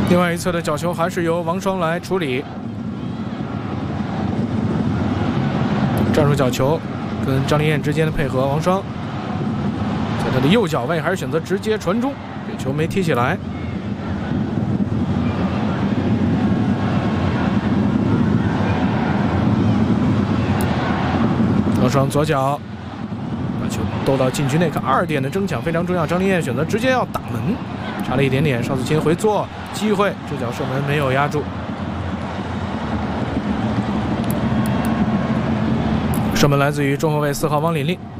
另外一侧的角球还是由王霜来处理。战术角球跟张琳艳之间的配合，王霜在他的右脚位还是选择直接传中，这球没踢起来。王霜左脚把球兜到禁区内，看2点的争抢非常重要。张琳艳选择直接要打门，差了一点点。邵子琴回做机会，这脚射门没有压住。射门来自于中后卫4号汪琳琳。